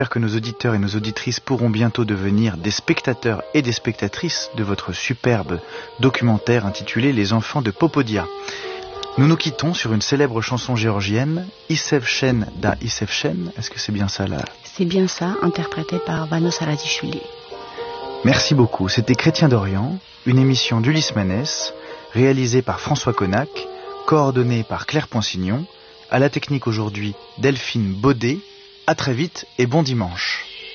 J'espère que nos auditeurs et nos auditrices pourront bientôt devenir des spectateurs et des spectatrices de votre superbe documentaire intitulé Les enfants de Popodia. Nous nous quittons sur une célèbre chanson géorgienne, Isev Shen da Isev Shen. Est-ce que c'est bien ça là? C'est bien ça, interprété par Vano Saradishvili. Merci beaucoup. C'était Chrétien d'Orient, une émission d'Ulysse Manès, réalisée par François Connac, coordonnée par Claire Ponsignon, à la technique aujourd'hui Delphine Baudet. À très vite et bon dimanche.